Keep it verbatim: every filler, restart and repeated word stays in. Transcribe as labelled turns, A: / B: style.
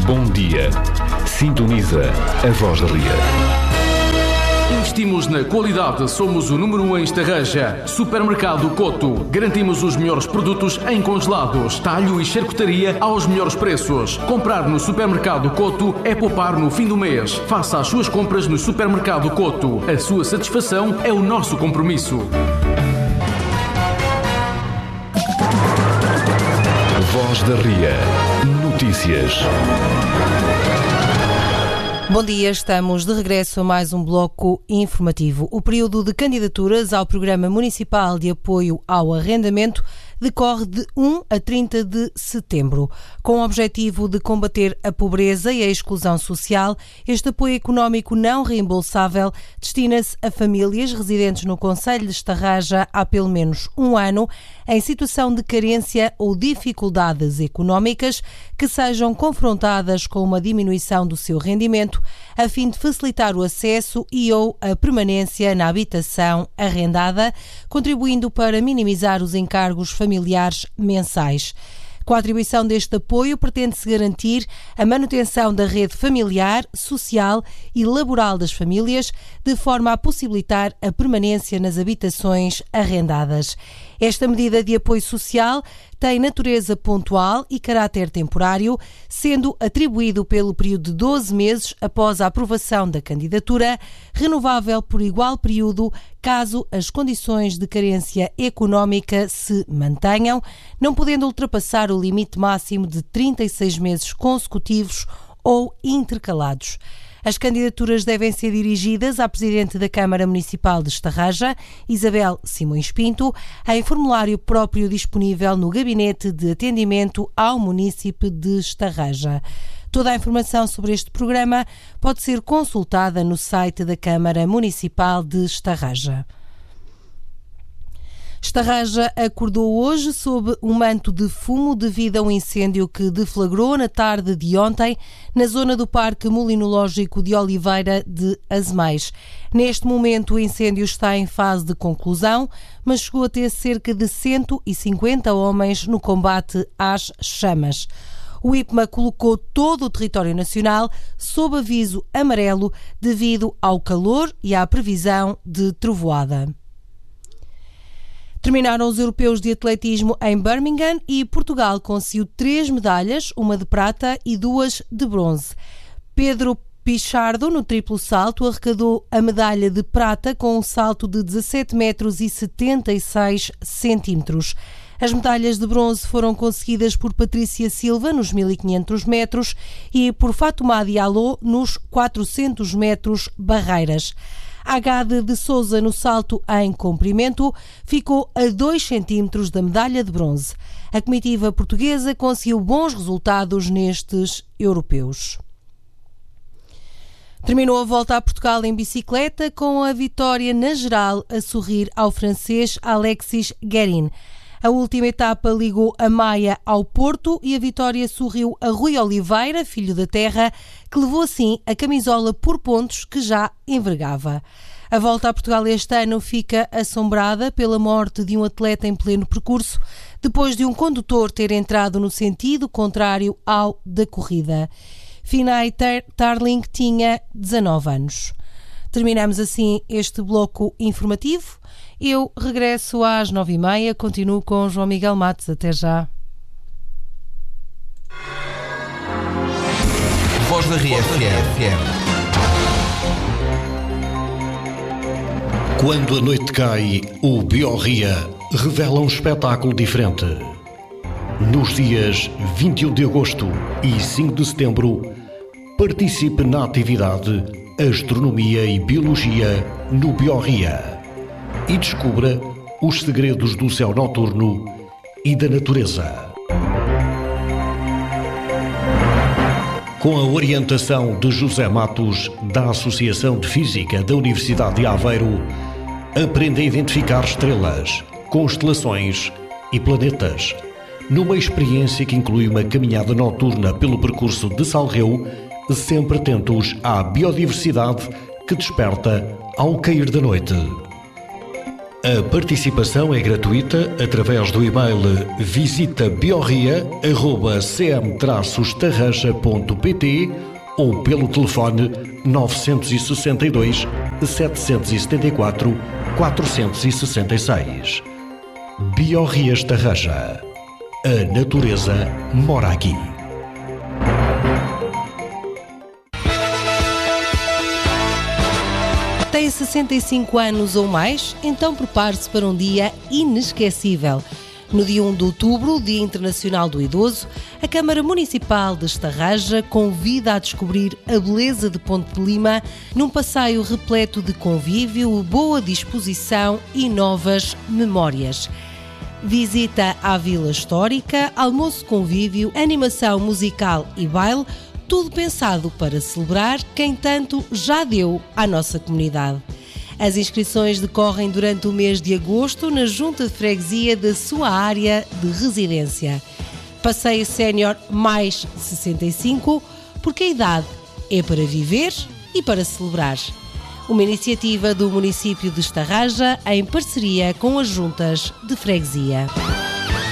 A: Bom dia. Sintoniza a Voz da Ria.
B: Investimos na qualidade, somos o número um em Estarreja. Supermercado Coto. Garantimos os melhores produtos em congelados, talho e charcutaria aos melhores preços. Comprar no Supermercado Coto é poupar no fim do mês. Faça as suas compras no Supermercado Coto. A sua satisfação é o nosso compromisso.
A: Voz da Ria. Notícias.
C: Bom dia, estamos de regresso a mais um bloco informativo. O período de candidaturas ao Programa Municipal de Apoio ao Arrendamento decorre de um a trinta de setembro. Com o objetivo de combater a pobreza e a exclusão social, este apoio económico não reembolsável destina-se a famílias residentes no concelho de Estarreja há pelo menos um ano, em situação de carência ou dificuldades económicas, que sejam confrontadas com uma diminuição do seu rendimento, a fim de facilitar o acesso e ou a permanência na habitação arrendada, contribuindo para minimizar os encargos familiares mensais. Com a atribuição deste apoio, pretende-se garantir a manutenção da rede familiar, social e laboral das famílias, de forma a possibilitar a permanência nas habitações arrendadas. Esta medida de apoio social tem natureza pontual e caráter temporário, sendo atribuído pelo período de doze meses após a aprovação da candidatura, renovável por igual período caso as condições de carência económica se mantenham, não podendo ultrapassar o limite máximo de trinta e seis meses consecutivos ou intercalados. As candidaturas devem ser dirigidas à Presidente da Câmara Municipal de Estarreja, Isabel Simões Pinto, em formulário próprio disponível no Gabinete de Atendimento ao Munícipe de Estarreja. Toda a informação sobre este programa pode ser consultada no site da Câmara Municipal de Estarreja. Estarreja acordou hoje sob um manto de fumo devido a um incêndio que deflagrou na tarde de ontem na zona do Parque Molinológico de Oliveira de Azeméis. Neste momento o incêndio está em fase de conclusão, mas chegou a ter cerca de cento e cinquenta homens no combate às chamas. O I P M A colocou todo o território nacional sob aviso amarelo devido ao calor e à previsão de trovoada. Terminaram os europeus de atletismo em Birmingham e Portugal conseguiu três medalhas, uma de prata e duas de bronze. Pedro Pichardo, no triplo salto, arrecadou a medalha de prata com um salto de dezassete metros e setenta e seis centímetros. As medalhas de bronze foram conseguidas por Patrícia Silva nos mil e quinhentos metros e por Fatoumata Diallo nos quatrocentos metros barreiras. Agade de Souza, no salto em comprimento, ficou a dois centímetros da medalha de bronze. A comitiva portuguesa conseguiu bons resultados nestes europeus. Terminou a volta a Portugal em bicicleta com a vitória na geral a sorrir ao francês Alexis Guérin. A última etapa ligou a Maia ao Porto e a vitória sorriu a Rui Oliveira, filho da terra, que levou assim a camisola por pontos que já envergava. A volta a Portugal este ano fica assombrada pela morte de um atleta em pleno percurso, depois de um condutor ter entrado no sentido contrário ao da corrida. Finay Tarling tinha dezanove anos. Terminamos assim este bloco informativo. Eu regresso às nove e meia, continuo com João Miguel Matos. Até já.
D: Voz da Ria F M.
E: Quando a noite cai, o Biorria revela um espetáculo diferente. Nos dias vinte e um de agosto e cinco de setembro, participe na atividade Astronomia e Biologia no Biorria e descubra os segredos do céu noturno e da natureza. Com a orientação de José Matos, da Associação de Física da Universidade de Aveiro, aprenda a identificar estrelas, constelações e planetas, numa experiência que inclui uma caminhada noturna pelo percurso de Salreu, sempre atentos à biodiversidade que desperta ao cair da noite. A participação é gratuita através do e-mail visita biorria arroba c m traço estarraja ponto p t ou pelo telefone nove seis dois, sete sete quatro, quatro seis seis. Biorria Estarraja. A natureza mora aqui.
C: Tem sessenta e cinco anos ou mais? Então prepare-se para um dia inesquecível. No dia primeiro de outubro, Dia Internacional do Idoso, a Câmara Municipal de Estarraja convida a descobrir a beleza de Ponte de Lima num passeio repleto de convívio, boa disposição e novas memórias. Visita à Vila Histórica, almoço convívio, animação musical e baile, tudo pensado para celebrar quem tanto já deu à nossa comunidade. As inscrições decorrem durante o mês de agosto na Junta de Freguesia da sua área de residência. Passeio Sénior mais sessenta e cinco, porque a idade é para viver e para celebrar. Uma iniciativa do município de Estarraja em parceria com as juntas de freguesia.